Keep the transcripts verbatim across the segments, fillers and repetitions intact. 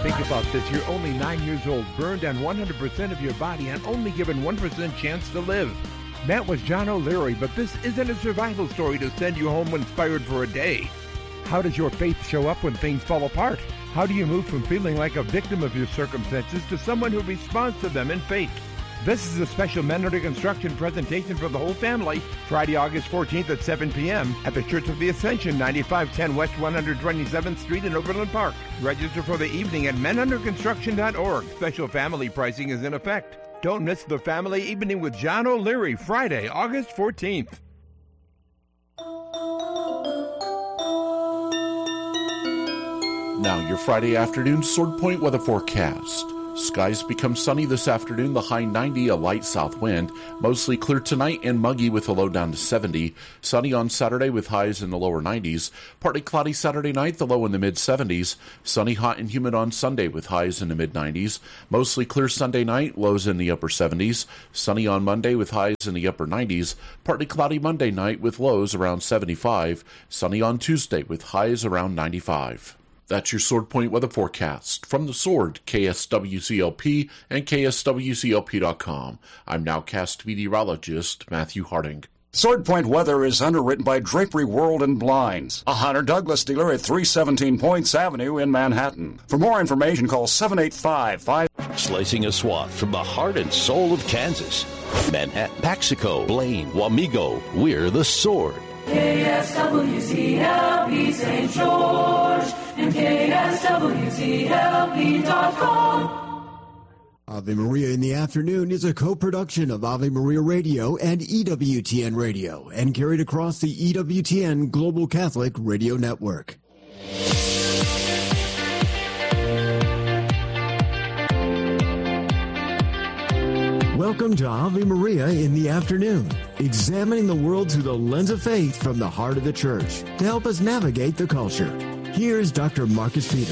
Think about this. You're only nine years old, burned on one hundred percent of your body, and only given one percent chance to live. That was John O'Leary, but this isn't a survival story to send you home inspired for a day. How does your faith show up when things fall apart? How do you move from feeling like a victim of your circumstances to someone who responds to them in faith? This is a special Men Under Construction presentation for the whole family, Friday, August fourteenth at seven p.m. at the Church of the Ascension, ninety-five ten West one hundred twenty-seventh Street in Overland Park. Register for the evening at men under construction dot org. Special family pricing is in effect. Don't miss the family evening with John O'Leary, Friday, August fourteenth. Now your Friday afternoon Sword Point weather forecast. Skies become sunny this afternoon, the high ninety, a light south wind. Mostly clear tonight and muggy with a low down to seventy. Sunny on Saturday with highs in the lower nineties. Partly cloudy Saturday night, the low in the mid seventies. Sunny, hot, and humid on Sunday with highs in the mid nineties. Mostly clear Sunday night, lows in the upper seventies. Sunny on Monday with highs in the upper nineties. Partly cloudy Monday night with lows around seventy-five. Sunny on Tuesday with highs around ninety-five. That's your Sword Point weather forecast. From the Sword, K S W C L P and K S W C L P dot com. I'm nowcast meteorologist Matthew Harding. Sword Point weather is underwritten by Drapery World and Blinds, a Hunter Douglas dealer at three seventeen Points Avenue in Manhattan. For more information, call seven eight five five. Slicing a swath from the heart and soul of Kansas. Manhattan, Paxico, Blaine, Wamego, we're the Sword. K S W C L P Saint George and K S W C L P dot com. Ave Maria in the Afternoon is a co-production of Ave Maria Radio and E W T N Radio and carried across the E W T N Global Catholic Radio Network. Welcome to Ave Maria in the Afternoon, examining the world through the lens of faith from the heart of the church to help us navigate the culture. Here's Doctor Marcus Peter.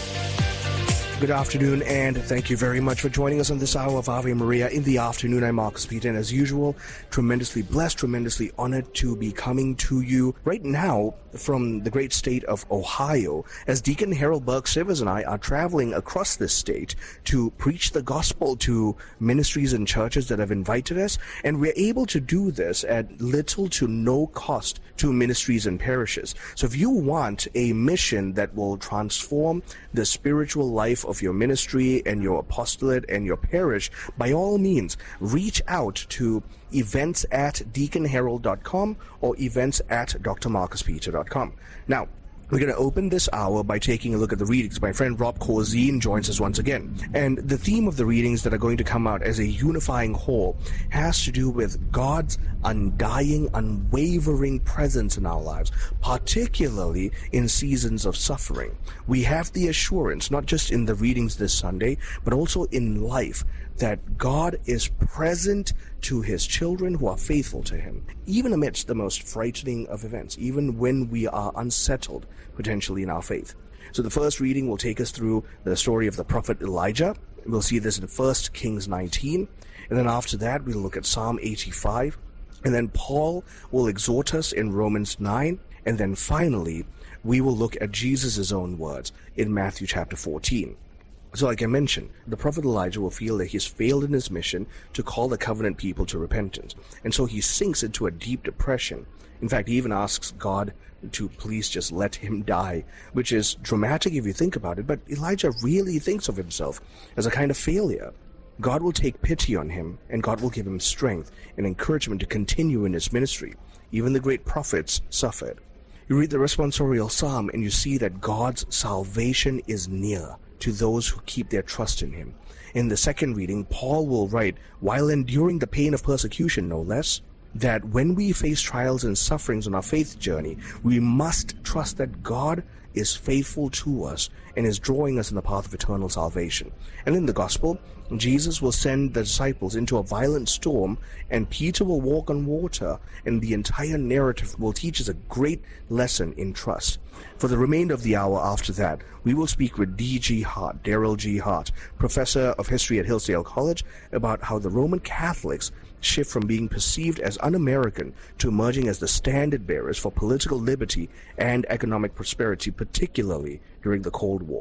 Good afternoon, and thank you very much for joining us on this hour of Ave Maria in the Afternoon. I'm Marcus Peter, and as usual, tremendously blessed, tremendously honored to be coming to you right now from the great state of Ohio, as Deacon Harold Burke Sivers and I are traveling across this state to preach the gospel to ministries and churches that have invited us, and we're able to do this at little to no cost to ministries and parishes. So if you want a mission that will transform the spiritual life of your ministry and your apostolate and your parish, by all means, reach out to events at deacon harold dot com or events at dr marcus peter dot com. Now, we're going to open this hour by taking a look at the readings. My friend Rob Corzine joins us once again. And the theme of the readings that are going to come out as a unifying whole has to do with God's undying, unwavering presence in our lives, particularly in seasons of suffering. We have the assurance, not just in the readings this Sunday, but also in life, that God is present to his children who are faithful to him, even amidst the most frightening of events, even when we are unsettled, potentially in our faith. So the first reading will take us through the story of the prophet Elijah. We'll see this in First Kings nineteen, and then after that we'll look at Psalm eighty-five, and then Paul will exhort us in Romans nine, and then finally we will look at Jesus' own words in Matthew chapter fourteen. So like I mentioned, the prophet Elijah will feel that he's failed in his mission to call the covenant people to repentance. And so he sinks into a deep depression. In fact, he even asks God to please just let him die, which is dramatic if you think about it, but Elijah really thinks of himself as a kind of failure. God will take pity on him, and God will give him strength and encouragement to continue in his ministry. Even the great prophets suffered. You read the responsorial psalm and you see that God's salvation is near to those who keep their trust in him. In the second reading, Paul will write, while enduring the pain of persecution, no less, that when we face trials and sufferings on our faith journey, we must trust that God is faithful to us and is drawing us in the path of eternal salvation. And in the gospel, Jesus will send the disciples into a violent storm, and Peter will walk on water, and the entire narrative will teach us a great lesson in trust. For the remainder of the hour after that, we will speak with D G Hart, Daryl G. Hart, professor of history at Hillsdale College, about how the Roman Catholics shift from being perceived as un-American to emerging as the standard bearers for political liberty and economic prosperity, particularly during the Cold War.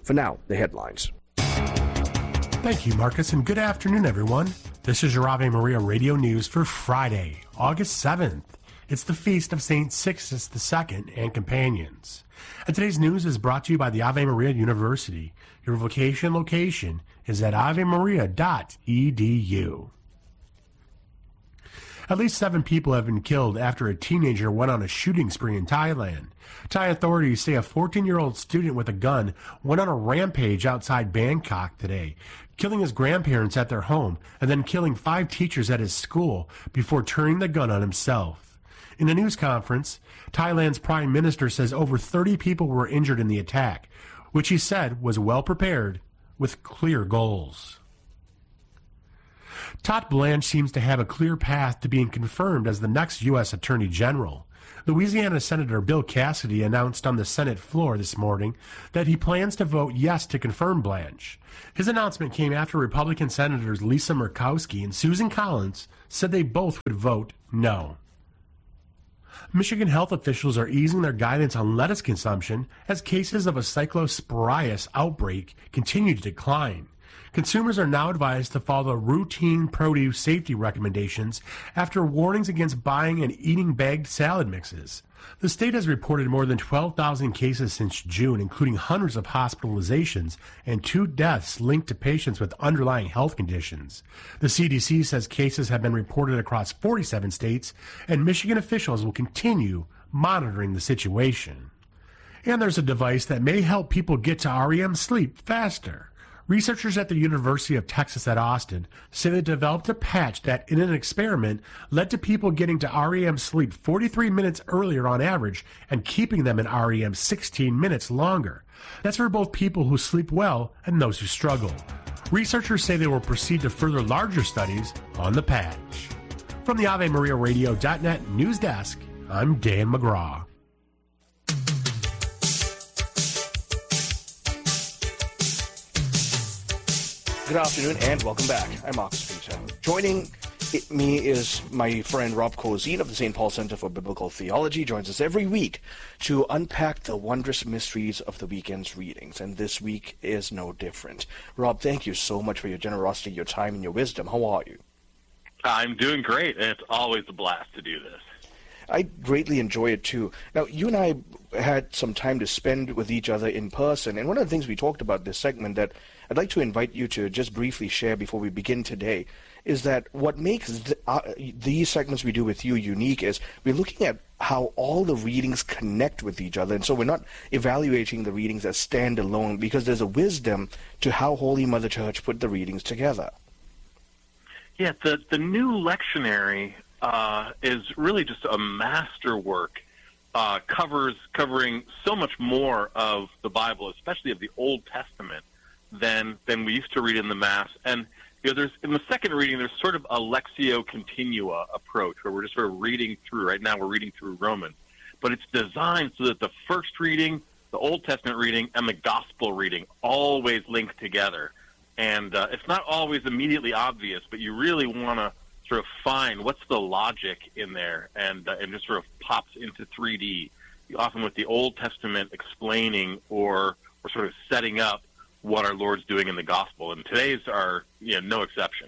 For now, the headlines. Thank you, Marcus, and good afternoon, everyone. This is your Ave Maria Radio News for Friday, August seventh. It's the feast of Saint Sixtus the Second and companions. And today's news is brought to you by the Ave Maria University. Your vocation location is at ave maria dot e d u. At least seven people have been killed after a teenager went on a shooting spree in Thailand. Thai authorities say a fourteen-year-old student with a gun went on a rampage outside Bangkok today, killing his grandparents at their home and then killing five teachers at his school before turning the gun on himself. In a news conference, Thailand's prime minister says over thirty people were injured in the attack, which he said was well prepared with clear goals. Todd Blanche seems to have a clear path to being confirmed as the next U S Attorney General. Louisiana Senator Bill Cassidy announced on the Senate floor this morning that he plans to vote yes to confirm Blanche. His announcement came after Republican Senators Lisa Murkowski and Susan Collins said they both would vote no. Michigan health officials are easing their guidance on lettuce consumption as cases of a cyclosporias outbreak continue to decline. Consumers are now advised to follow routine produce safety recommendations after warnings against buying and eating bagged salad mixes. The state has reported more than twelve thousand cases since June, including hundreds of hospitalizations and two deaths linked to patients with underlying health conditions. The C D C says cases have been reported across forty-seven states, and Michigan officials will continue monitoring the situation. And there's a device that may help people get to R E M sleep faster. Researchers at the University of Texas at Austin say they developed a patch that, in an experiment, led to people getting to R E M sleep forty-three minutes earlier on average and keeping them in R E M sixteen minutes longer. That's for both people who sleep well and those who struggle. Researchers say they will proceed to further larger studies on the patch. From the Ave Maria Radio dot net news desk, I'm Dan McGraw. Good afternoon and welcome back. I'm Marcus Peter. Joining me is my friend Rob Cozine of the Saint Paul Center for Biblical Theology. Joins us every week to unpack the wondrous mysteries of the weekend's readings, and this week is no different. Rob, thank you so much for your generosity, your time, and your wisdom. How are you? I'm doing great, and it's always a blast to do this. I greatly enjoy it too. Now, you and I had some time to spend with each other in person, and one of the things we talked about this segment that I'd like to invite you to just briefly share before we begin today is that what makes th- uh, these segments we do with you unique is we're looking at how all the readings connect with each other, and so we're not evaluating the readings as standalone because there's a wisdom to how Holy Mother Church put the readings together. Yeah, the, the new lectionary uh, is really just a masterwork, uh, covers covering so much more of the Bible, especially of the Old Testament, than than we used to read in the Mass. And you know, there's in the second reading, there's sort of a Lectio Continua approach where we're just sort of reading through. Right now, we're reading through Romans, but it's designed so that the first reading, the Old Testament reading, and the Gospel reading always link together. And uh, it's not always immediately obvious, but you really want to sort of find what's the logic in there, and uh, and just sort of pops into three D. Often with the Old Testament explaining or or sort of setting up what our Lord's doing in the gospel, and today's are you know no exception.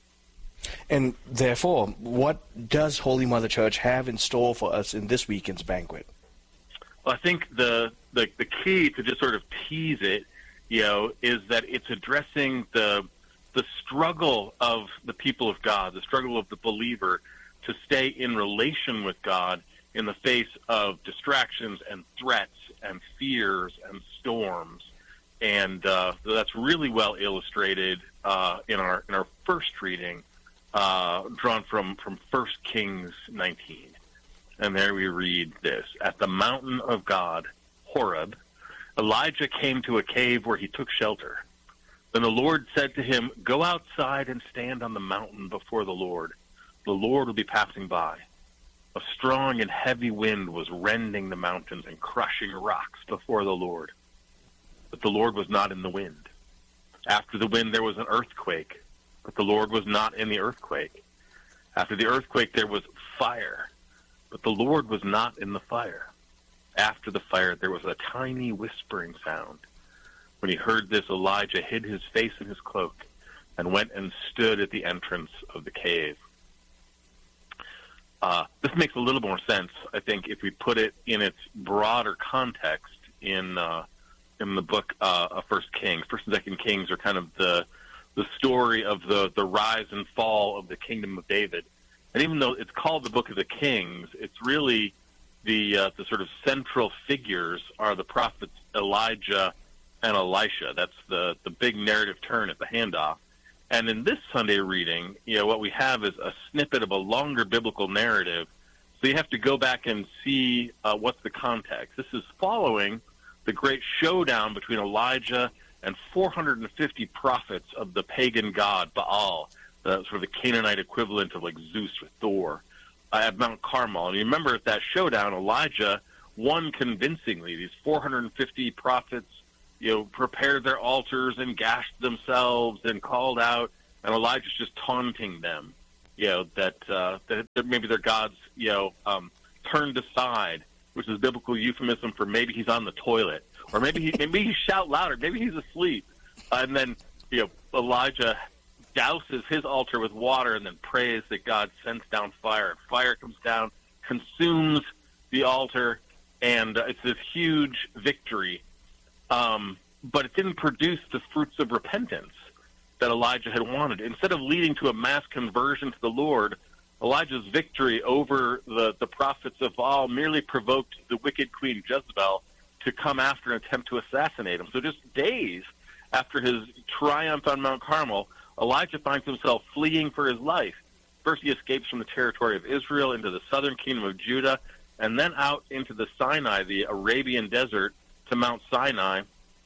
And therefore, what does Holy Mother Church have in store for us in this weekend's banquet? Well, I think the the, the key to just sort of tease it, you know, is that it's addressing the the struggle of the people of God, the struggle of the believer to stay in relation with God in the face of distractions and threats and fears and storms. And uh, that's really well illustrated uh, in our in our first reading, uh, drawn from, from First Kings nineteen. And there we read this. At the mountain of God, Horeb, Elijah came to a cave where he took shelter. Then the Lord said to him, "Go outside and stand on the mountain before the Lord. The Lord will be passing by." A strong and heavy wind was rending the mountains and crushing rocks before the Lord. But the Lord was not in the wind. After the wind there was an earthquake, but the Lord was not in the earthquake. After the earthquake there was fire, but the Lord was not in the fire. After the fire there was a tiny whispering sound. When he heard this, Elijah hid his face in his cloak and went and stood at the entrance of the cave. Uh, this makes a little more sense, I think, if we put it in its broader context in uh, in the book uh, of First Kings. First and Second Kings are kind of the the story of the, the rise and fall of the kingdom of David. And even though it's called the Book of the Kings, it's really the uh, the sort of central figures are the prophets Elijah and Elisha. That's the, the big narrative turn at the handoff. And in this Sunday reading, you know, what we have is a snippet of a longer biblical narrative. So you have to go back and see uh, what's the context. This is following the great showdown between Elijah and four hundred fifty prophets of the pagan god Baal, the sort of the Canaanite equivalent of like Zeus or Thor, uh, at Mount Carmel. And you remember at that showdown, Elijah won convincingly. These four hundred fifty prophets, you know, prepared their altars and gashed themselves and called out, and Elijah's just taunting them, you know, that, uh, that maybe their gods, you know, um, turned aside, which is a biblical euphemism for maybe he's on the toilet, or maybe he maybe he shout louder, maybe he's asleep. Uh, and then, you know, Elijah douses his altar with water and then prays that God sends down fire. And fire comes down, consumes the altar, and uh, it's this huge victory. Um, but it didn't produce the fruits of repentance that Elijah had wanted. Instead of leading to a mass conversion to the Lord, Elijah's victory over the, the prophets of Baal merely provoked the wicked queen Jezebel to come after and attempt to assassinate him. So just days after his triumph on Mount Carmel, Elijah finds himself fleeing for his life. First he escapes from the territory of Israel into the southern kingdom of Judah, and then out into the Sinai, the Arabian desert, to Mount Sinai,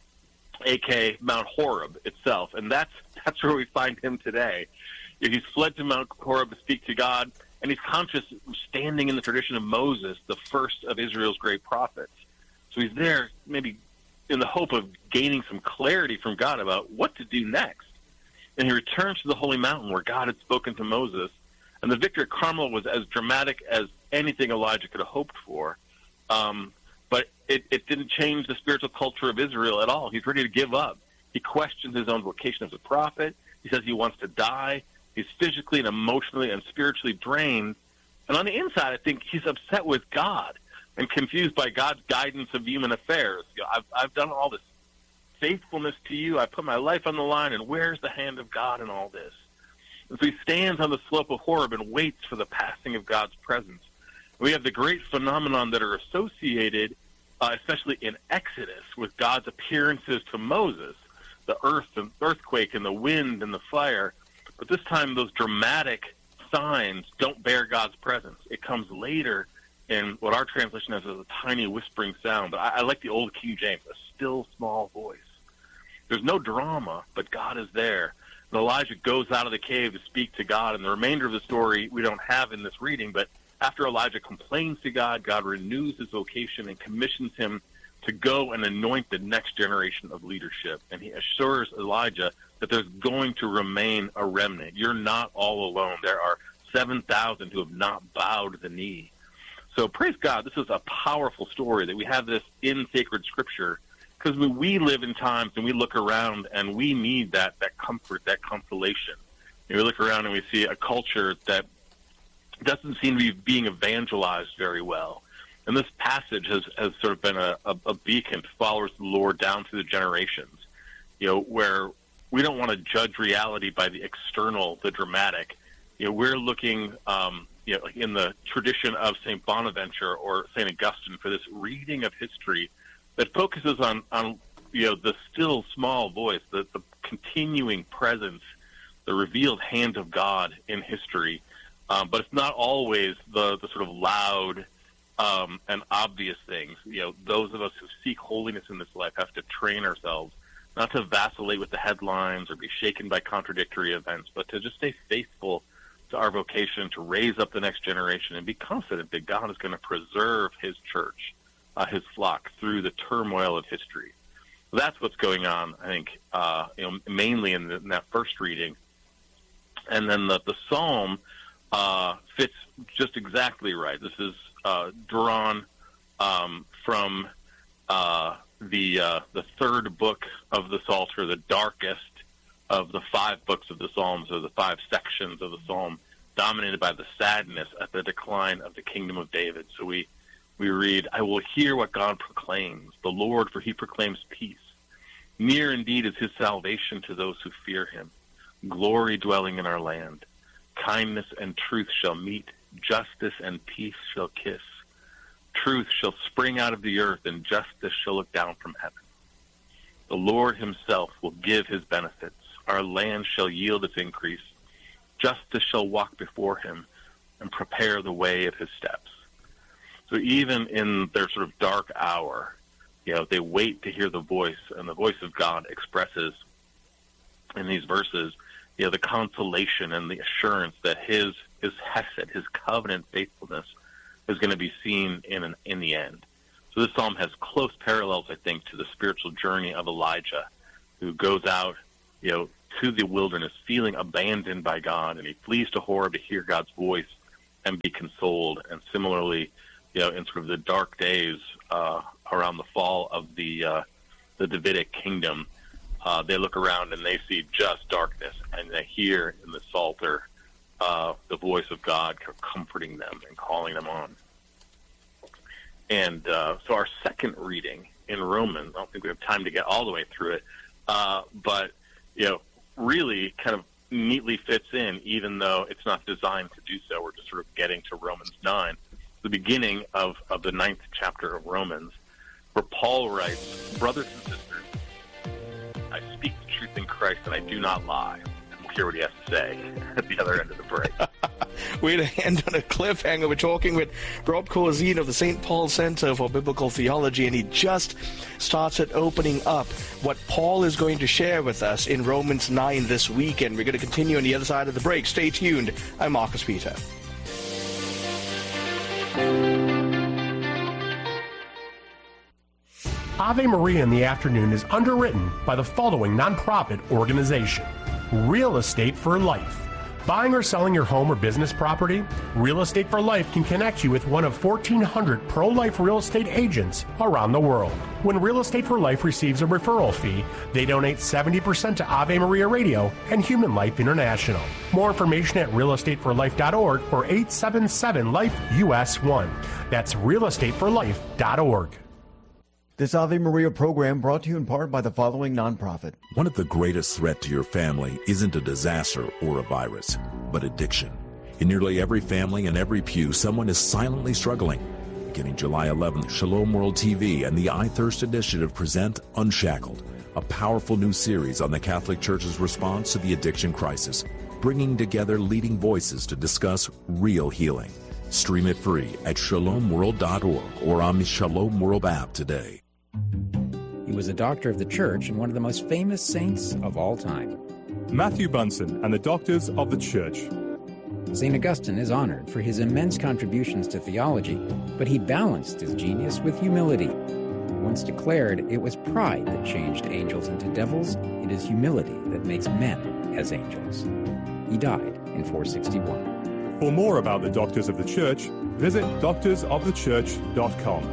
a k a. Mount Horeb itself. And that's that's where we find him today. He's fled to Mount Horeb to speak to God, and he's conscious standing in the tradition of Moses, the first of Israel's great prophets. So he's there maybe in the hope of gaining some clarity from God about what to do next. And he returns to the holy mountain where God had spoken to Moses. And the victory at Carmel was as dramatic as anything Elijah could have hoped for. Um, but it, it didn't change the spiritual culture of Israel at all. He's ready to give up. He questions his own vocation as a prophet. He says he wants to die. He's physically and emotionally and spiritually drained. And on the inside, I think he's upset with God and confused by God's guidance of human affairs. You know, I've, I've done all this faithfulness to you. I put my life on the line, and where's the hand of God in all this? And so he stands on the slope of Horeb and waits for the passing of God's presence. We have the great phenomenon that are associated, uh, especially in Exodus, with God's appearances to Moses, the earth and earthquake and the wind and the fire. But this time those dramatic signs don't bear God's presence. It comes later in what our translation has as a tiny whispering sound. But I, I like the old King James, a still small voice. There's no drama, but God is there. And Elijah goes out of the cave to speak to God. And the remainder of the story we don't have in this reading, but after Elijah complains to God, God renews his vocation and commissions him to go and anoint the next generation of leadership. And he assures Elijah that there's going to remain a remnant. You're not all alone. There are seven thousand who have not bowed the knee. So praise God, this is a powerful story that we have this in sacred scripture, because when we live in times and we look around and we need that, that comfort, that consolation. And we look around and we see a culture that doesn't seem to be being evangelized very well. And this passage has, has sort of been a, a, a beacon to followers of the Lord down through the generations, you know, where we don't want to judge reality by the external, the dramatic. You know, we're looking, um, you know, in the tradition of Saint Bonaventure or Saint Augustine for this reading of history that focuses on, on you know, the still small voice, the, the continuing presence, the revealed hand of God in history. Um, but it's not always the, the sort of loud um, and obvious things. You know, those of us who seek holiness in this life have to train ourselves not to vacillate with the headlines or be shaken by contradictory events, but to just stay faithful to our vocation to raise up the next generation and be confident that God is going to preserve his church, uh, his flock, through the turmoil of history. So that's what's going on, I think, uh, you know, mainly in, the, in that first reading. And then the, the psalm uh, fits just exactly right. This is uh, drawn um, from uh, the uh, the third book of the Psalter, the darkest of the five books of the Psalms, or the five sections of the Psalm, dominated by the sadness at the decline of the kingdom of David. So we, we read, I will hear what God proclaims, the Lord, for he proclaims peace. Near indeed is his salvation to those who fear him. Glory dwelling in our land. Kindness and truth shall meet. Justice and peace shall kiss. Truth shall spring out of the earth, and justice shall look down from heaven. The Lord himself will give his benefits. Our land shall yield its increase. Justice shall walk before him and prepare the way of his steps. So even in their sort of dark hour, you know, they wait to hear the voice, and the voice of God expresses in these verses, you know, the consolation and the assurance that his his hesed, his covenant faithfulness, is going to be seen in an, in the end. So this psalm has close parallels, I think, to the spiritual journey of Elijah, who goes out, you know, to the wilderness, feeling abandoned by God, and he flees to Horeb to hear God's voice and be consoled. And similarly, you know, in sort of the dark days uh, around the fall of the uh, the Davidic kingdom, uh, they look around and they see just darkness, and they hear in the Psalter uh, the voice of God comforting them and calling them on. And uh, so our second reading in Romans, I don't think we have time to get all the way through it, uh, but, you know, really kind of neatly fits in, even though it's not designed to do so. We're just sort of getting to Romans nine, the beginning of, of the ninth chapter of Romans, where Paul writes, brothers and sisters, I speak the truth in Christ and I do not lie. And we'll hear what he has to say at the other end of the break. Way to end on a cliffhanger. We're talking with Rob Corzine of the Saint Paul Center for Biblical Theology, and he just started opening up what Paul is going to share with us in Romans nine this weekend. We're going to continue on the other side of the break. Stay tuned. I'm Marcus Peter. Ave Maria in the Afternoon is underwritten by the following nonprofit organization: Real Estate for Life. Buying or selling your home or business property? Real Estate for Life can connect you with one of fourteen hundred pro-life real estate agents around the world. When Real Estate for Life receives a referral fee, they donate seventy percent to Ave Maria Radio and Human Life International. More information at real estate for life dot org or eight seven seven life U S one. That's real estate for life dot org. This Ave Maria program brought to you in part by the following nonprofit. One of the greatest threats to your family isn't a disaster or a virus, but addiction. In nearly every family and every pew, someone is silently struggling. Beginning July eleventh, Shalom World T V and the I Thirst Initiative present Unshackled, a powerful new series on the Catholic Church's response to the addiction crisis, bringing together leading voices to discuss real healing. Stream it free at shalom world dot org or on the Shalom World app today. He was a doctor of the church and one of the most famous saints of all time. Matthew Bunson and the Doctors of the Church. Saint Augustine is honored for his immense contributions to theology, but he balanced his genius with humility. Once declared, it was pride that changed angels into devils. It is humility that makes men as angels. He died in four sixty-one. For more about the Doctors of the Church, visit doctors of the church dot com.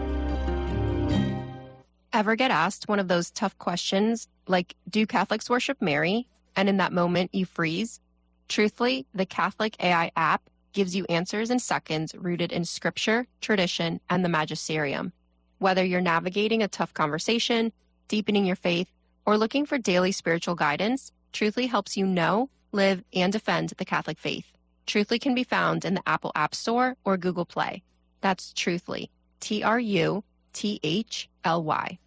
Ever get asked one of those tough questions, like, do Catholics worship Mary? And in that moment, you freeze? Truthfully, the Catholic A I app gives you answers in seconds rooted in scripture, tradition, and the magisterium. Whether you're navigating a tough conversation, deepening your faith, or looking for daily spiritual guidance, Truthfully helps you know, live, and defend the Catholic faith. Truthfully can be found in the Apple App Store or Google Play. That's Truthfully, T R U T H L Y.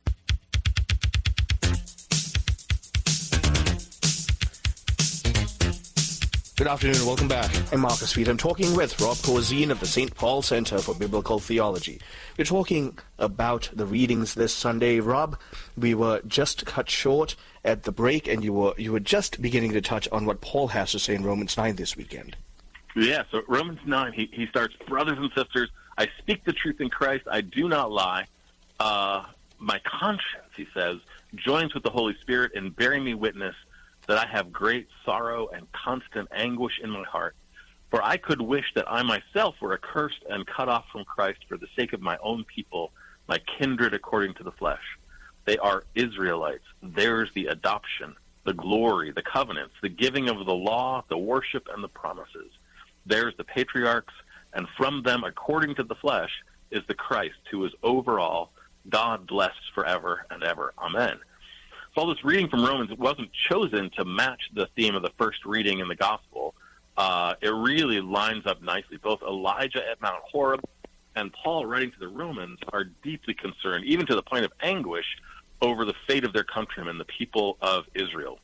Good afternoon and welcome back. I'm Marcus Peter. I'm talking with Rob Corzine of the Saint Paul Center for Biblical Theology. We're talking about the readings this Sunday. Rob, we were just cut short at the break, and you were you were just beginning to touch on what Paul has to say in Romans nine this weekend. Yeah, so Romans nine, he, he starts, brothers and sisters, I speak the truth in Christ, I do not lie. Uh, my conscience, he says, joins with the Holy Spirit in bearing me witness that I have great sorrow and constant anguish in my heart. For I could wish that I myself were accursed and cut off from Christ for the sake of my own people, my kindred according to the flesh. They are Israelites. There's the adoption, the glory, the covenants, the giving of the law, the worship, and the promises. There's the patriarchs, and from them, according to the flesh, is the Christ, who is over all, God blessed forever and ever. Amen. So all this reading from Romans, it wasn't chosen to match the theme of the first reading in the gospel. Uh, it really lines up nicely. Both Elijah at Mount Horeb and Paul writing to the Romans are deeply concerned, even to the point of anguish, over the fate of their countrymen, the people of Israel.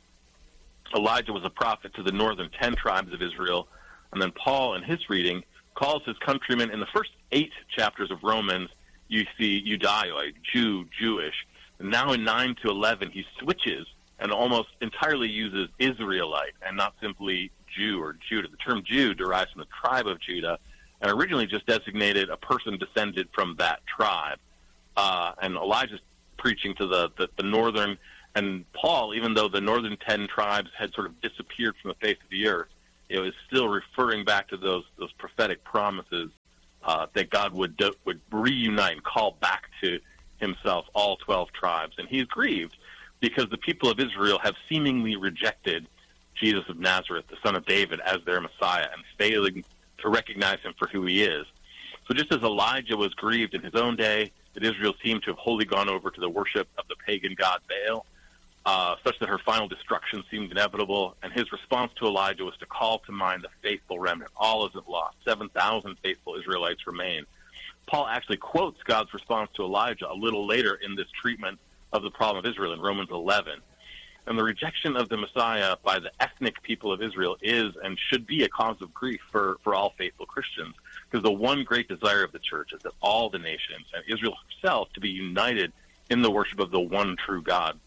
Elijah was a prophet to the northern ten tribes of Israel, and then Paul, in his reading, calls his countrymen. In the first eight chapters of Romans, you see Judaioid, Jew, Jewish. And now in nine to eleven, he switches and almost entirely uses Israelite and not simply Jew or Judah. The term Jew derives from the tribe of Judah and originally just designated a person descended from that tribe. Uh, and Elijah's preaching to the, the, the northern, and Paul, even though the northern ten tribes had sort of disappeared from the face of the earth, it was still referring back to those those prophetic promises uh, that God would do, would reunite and call back to himself all twelve tribes. And he's grieved because the people of Israel have seemingly rejected Jesus of Nazareth, the son of David, as their Messiah, and failing to recognize him for who he is. So just as Elijah was grieved in his own day that Israel seemed to have wholly gone over to the worship of the pagan god Baal, uh, such that her final destruction seemed inevitable, and his response to Elijah was to call to mind the faithful remnant. All isn't lost. seven thousand faithful Israelites remain. Paul actually quotes God's response to Elijah a little later in this treatment of the problem of Israel in Romans eleven. And the rejection of the Messiah by the ethnic people of Israel is and should be a cause of grief for, for all faithful Christians, because the one great desire of the church is that all the nations and Israel herself to be united in the worship of the one true God.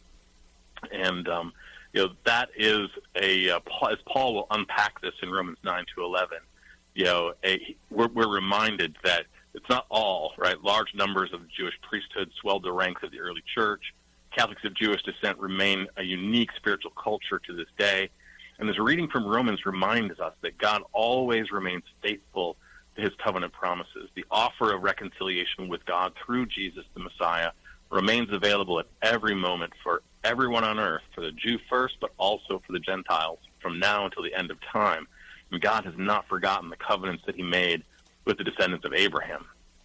And um, you know that is a uh, as Paul will unpack this in Romans nine to eleven. You know, a, we're, we're reminded that it's not all right. Large numbers of the Jewish priesthood swelled the ranks of the early church. Catholics of Jewish descent remain a unique spiritual culture to this day. And this reading from Romans reminds us that God always remains faithful to his covenant promises. The offer of reconciliation with God through Jesus the Messiah remains available at every moment for everyone on earth, for the Jew first, but also for the Gentiles from now until the end of time. And God has not forgotten the covenants that he made with the descendants of Abraham.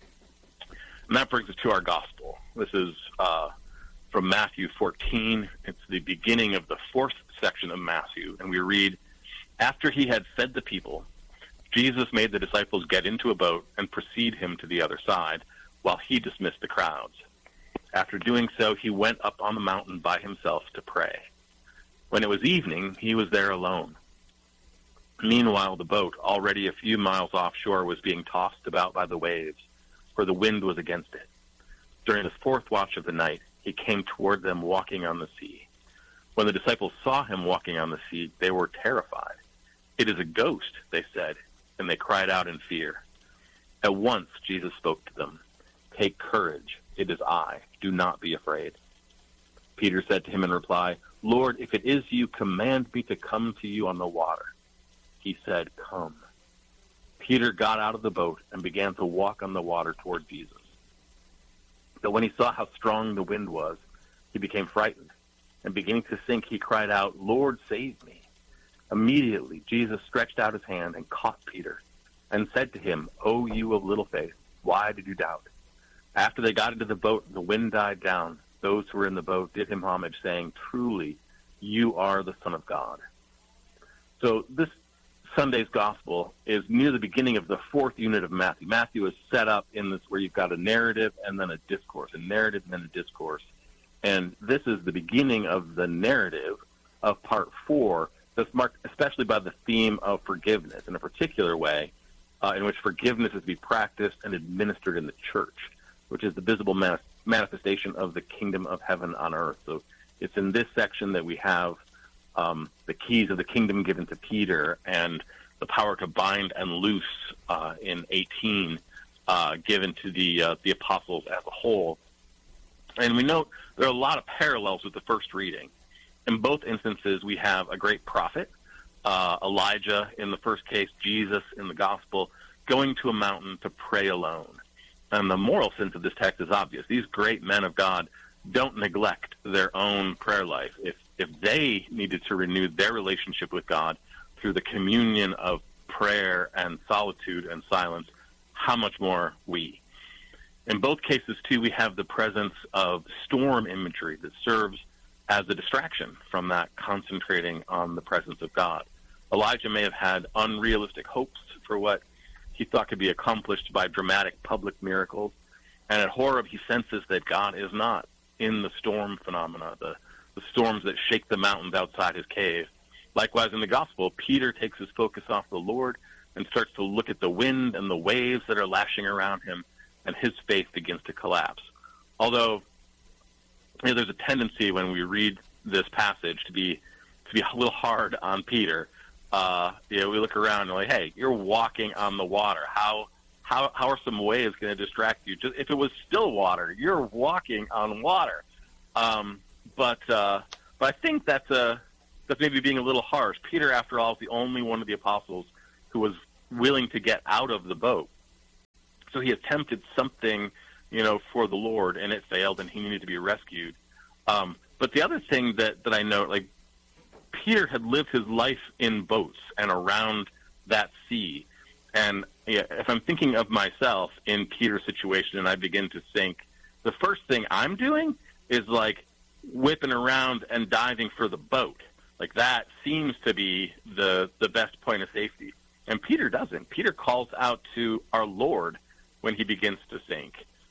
And that brings us to our gospel. This is uh, from Matthew fourteen. It's the beginning of the fourth section of Matthew. And we read, "After he had fed the people, Jesus made the disciples get into a boat and precede him to the other side, while he dismissed the crowds. After doing so, he went up on the mountain by himself to pray. When it was evening, he was there alone. Meanwhile, the boat, already a few miles offshore, was being tossed about by the waves, for the wind was against it. During the fourth watch of the night, he came toward them walking on the sea. When the disciples saw him walking on the sea, they were terrified. 'It is a ghost,' they said, and they cried out in fear. At once Jesus spoke to them. 'Take courage, it is I. Do not be afraid.' Peter said to him in reply, 'Lord, if it is you, command me to come to you on the water.' He said, 'Come.' Peter got out of the boat and began to walk on the water toward Jesus. But when he saw how strong the wind was, he became frightened, and beginning to sink, he cried out, 'Lord, save me.' Immediately Jesus stretched out his hand and caught Peter, and said to him, 'O you of little faith, why did you doubt?' After they got into the boat and the wind died down, those who were in the boat did him homage, saying, 'Truly, you are the Son of God.'" So this Sunday's gospel is near the beginning of the fourth unit of Matthew. Matthew is set up in this where you've got a narrative and then a discourse, a narrative and then a discourse. And this is the beginning of the narrative of part four, that's marked especially by the theme of forgiveness, in a particular way, uh, in which forgiveness is to be practiced and administered in the church, which is the visible man- manifestation of the kingdom of heaven on earth. So it's in this section that we have um, the keys of the kingdom given to Peter and the power to bind and loose uh, in eighteen uh, given to the uh, the apostles as a whole. And we note there are a lot of parallels with the first reading. In both instances, we have a great prophet, uh, Elijah in the first case, Jesus in the gospel, going to a mountain to pray alone. And the moral sense of this text is obvious. These great men of God don't neglect their own prayer life. If if they needed to renew their relationship with God through the communion of prayer and solitude and silence, how much more we? In both cases, too, we have the presence of storm imagery that serves as a distraction from that concentrating on the presence of God. Elijah may have had unrealistic hopes for what he thought could be accomplished by dramatic public miracles, and at Horeb he senses that God is not in the storm phenomena, the, the storms that shake the mountains outside his cave. Likewise, in the Gospel, Peter takes his focus off the Lord and starts to look at the wind and the waves that are lashing around him, and his faith begins to collapse. Although you know, there's a tendency when we read this passage to be to be a little hard on Peter. Uh, you know, we look around and we're like, hey, you're walking on the water. How how how are some waves going to distract you? Just if it was still water, you're walking on water. Um, but uh, but I think that's a that's maybe being a little harsh. Peter, after all, is the only one of the apostles who was willing to get out of the boat. So he attempted something, you know, for the Lord, and it failed, and he needed to be rescued. Um, but the other thing that, that I note, like, Peter had lived his life in boats and around that sea. And yeah, if I'm thinking of myself in Peter's situation and I begin to sink, the first thing I'm doing is, like, whipping around and diving for the boat. Like, that seems to be the the best point of safety. And Peter doesn't. Peter calls out to our Lord when he begins to sink.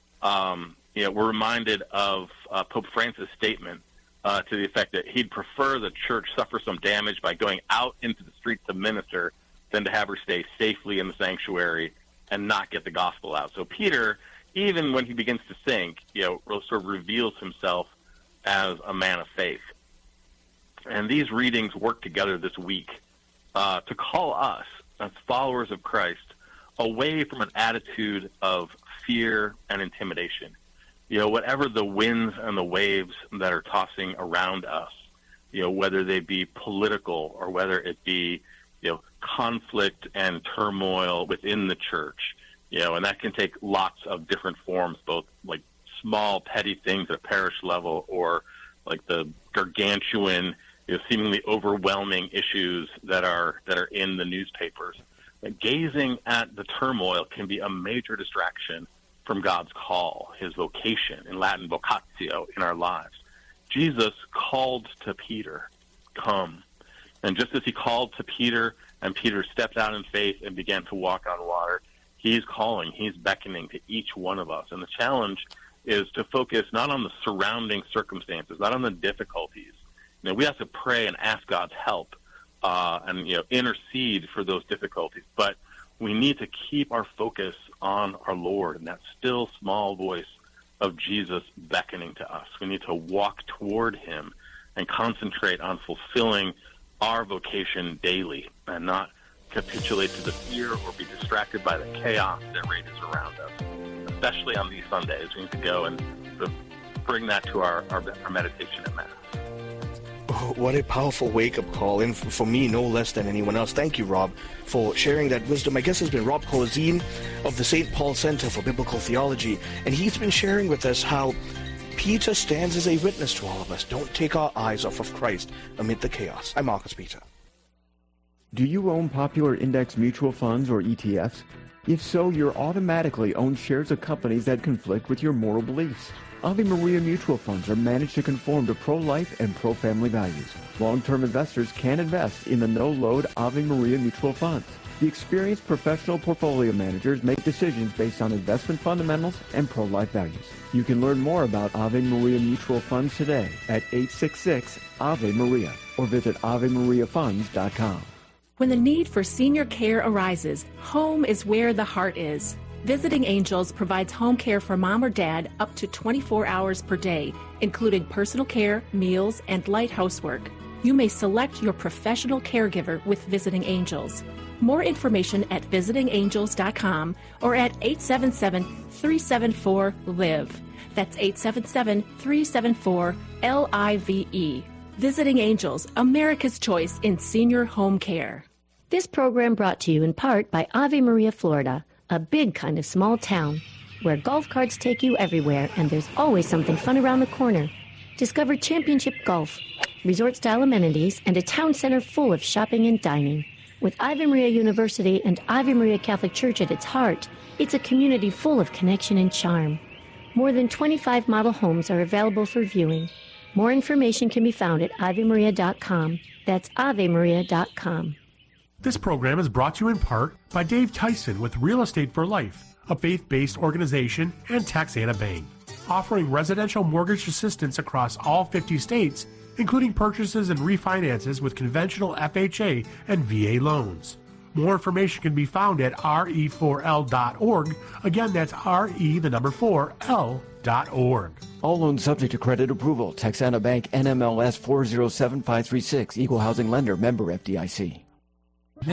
Um, you know, we're reminded of uh, Pope Francis' statement uh, to the effect that he'd prefer the church suffer some damage by going out into the streets to minister than to have her stay safely in the sanctuary and not get the gospel out. So Peter, even when he begins to sink, you know, sort of reveals himself as a man of faith. And these readings work together this week uh, to call us, as followers of Christ, away from an attitude of fear and intimidation. You know, whatever the winds and the waves that are tossing around us, you know, whether they be political or whether it be, you know, conflict and turmoil within the church, you know, and that can take lots of different forms, both like small, petty things at a parish level or like the gargantuan, you know, seemingly overwhelming issues that are that are in the newspapers. But gazing at the turmoil can be a major distraction from God's call, his vocation, in Latin vocatio, in our lives. Jesus called to Peter, come. And just as he called to Peter, and Peter stepped out in faith and began to walk on water, he's calling, he's beckoning to each one of us. And the challenge is to focus not on the surrounding circumstances, not on the difficulties. You know, we have to pray and ask God's help uh, and, you know, intercede for those difficulties. But we need to keep our focus on our Lord and that still small voice of Jesus beckoning to us. We need to walk toward him and concentrate on fulfilling our vocation daily and not capitulate to the fear or be distracted by the chaos that rages around us. Especially on these Sundays, we need to go and sort of bring that to our, our, our meditation at Mass. What a powerful wake-up call, and for me, no less than anyone else. Thank you, Rob, for sharing that wisdom. My guest has been Rob Corazine of the Saint Paul Center for Biblical Theology, and he's been sharing with us how Peter stands as a witness to all of us. Don't take our eyes off of Christ amid the chaos. I'm Marcus Peter. Do you own popular index mutual funds or E T Fs? If so, you're automatically own shares of companies that conflict with your moral beliefs. Ave Maria mutual funds are managed to conform to pro-life and pro-family values. Long-term investors can invest in the no-load Ave Maria mutual funds. The experienced professional portfolio managers make decisions based on investment fundamentals and pro-life values. You can learn more about Ave Maria mutual funds today at eight six six Ave Maria or visit ave maria funds dot com. When the need for senior care arises, home is where the heart is. Visiting Angels provides home care for mom or dad up to twenty-four hours per day, including personal care, meals, and light housework. You may select your professional caregiver with Visiting Angels. More information at visiting angels dot com or at eight seven seven, three seven four, L I V E. That's eight seven seven, three seven four, L I V E. Visiting Angels, America's choice in senior home care. This program brought to you in part by Ave Maria, Florida, a big kind of small town. where golf carts take you everywhere and there's always something fun around the corner. Discover Championship Golf, resort-style amenities, and a town center full of shopping and dining. With Ave Maria University and Ave Maria Catholic Church at its heart, it's a community full of connection and charm. More than twenty-five model homes are available for viewing. More information can be found at ave maria dot com. That's ave maria dot com. This program is brought to you in part by Dave Tyson with Real Estate for Life, a faith-based organization, and Texana Bank, offering residential mortgage assistance across all fifty states, including purchases and refinances with conventional F H A and V A loans. More information can be found at R E four L dot org. Again, that's R E, the number four, L dot org. All loans subject to credit approval. Texana Bank, N M L S four zero seven five three six. Equal housing lender. Member F D I C.